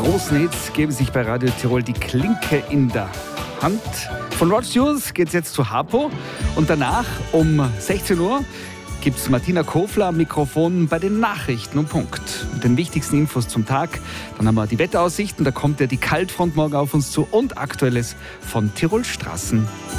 großen Hits geben sich bei Radio Tirol die Klinke in der Hand. Von Rod Stewart geht es jetzt zu Harpo und danach um 16 Uhr gibt es Martina Kofler am Mikrofon bei den Nachrichten um Punkt. Mit den wichtigsten Infos zum Tag. Dann haben wir die Wetteraussichten, da kommt ja die Kaltfront morgen auf uns zu und Aktuelles von Tirol Straßen.